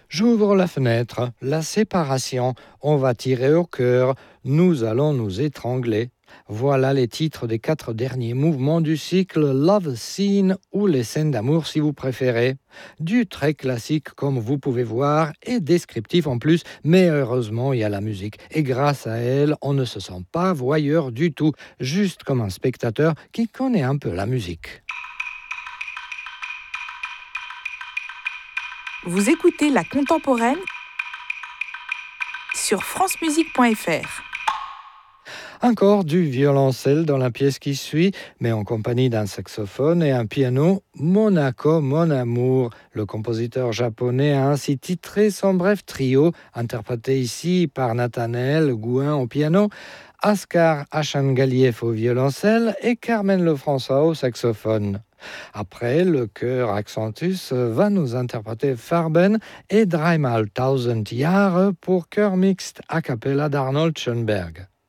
J'ouvre la fenêtre, la séparation, on va tirer au cœur, nous allons nous étrangler. Voilà les titres des 4 derniers mouvements du cycle Love Scene ou les scènes d'amour si vous préférez. Du très classique comme vous pouvez voir et descriptif en plus, mais heureusement il y a la musique. Et grâce à elle, on ne se sent pas voyeur du tout, juste comme un spectateur qui connaît un peu la musique. Vous écoutez La Contemporaine sur francemusique.fr. Encore du violoncelle dans la pièce qui suit, mais en compagnie d'un saxophone et un piano, Monaco, mon amour. Le compositeur japonais a ainsi titré son bref trio, interprété ici par Nathanaël Gouin au piano, Askar Achangaliev au violoncelle et Carmen Lefrançois au saxophone. Après, le chœur Accentus va nous interpréter Farben et Dreimal Tausend Jahre pour chœur mixte a cappella d'Arnold Schoenberg.